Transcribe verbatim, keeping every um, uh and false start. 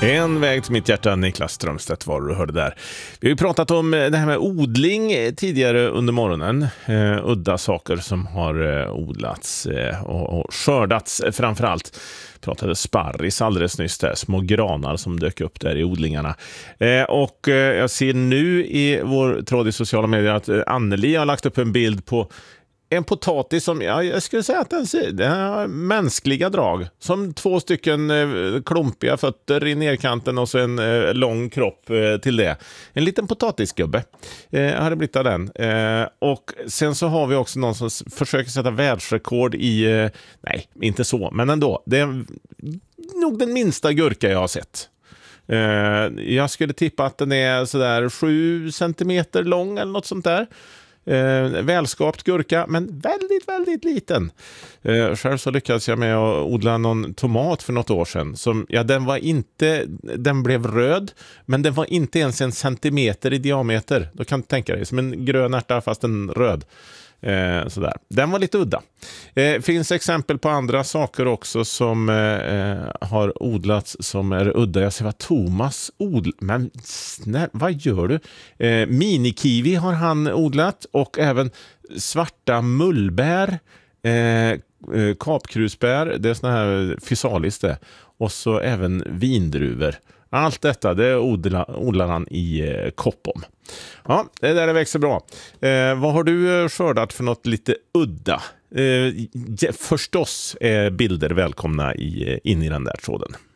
En väg till mitt hjärta, Niklas Strömstedt var du hörde där. Vi har ju pratat om det här med odling tidigare under morgonen. Eh, udda saker som har eh, odlats eh, och, och skördats framförallt. Pratade sparris alldeles nyss där, små granar som dök upp där i odlingarna. Eh, och eh, jag ser nu i vår tråd i sociala medier att eh, Anneli har lagt upp en bild på en potatis som, ja, jag skulle säga att den, ser, den har mänskliga drag. Som två stycken eh, klumpiga fötter i nerkanten och så en eh, lång kropp eh, till det. En liten potatisgubbe eh, har det blivit av den. Eh, och sen så har vi också någon som försöker sätta världsrekord i, eh, nej, inte så, men ändå. Det är nog den minsta gurka jag har sett. Eh, jag skulle tippa att den är sådär sju centimeter lång eller något sånt där. Eh, välskapt gurka, men väldigt, väldigt liten. Eh, själv så lyckades jag med att odla någon tomat för något år sedan. Som, ja, den var inte, den blev röd, men den var inte ens en centimeter i diameter. Då kan du tänka dig, som en grön ärta fast en röd. Eh, sådär. Den var lite udda. Eh, finns exempel på andra saker också som eh, har odlats som är udda. Jag ser vad Thomas odlar. Men snäll, vad gör du? Eh, minikiwi har han odlat och även svarta mullbär, eh, kapkrusbär, det är såna här fysalis det. Och så även vindruvor. Allt detta, det odlar, odlar han i eh, Koppom. Ja, det där växer bra. Eh, vad har du skördat för något lite udda? Eh, förstås är bilder välkomna i, in i den där tråden.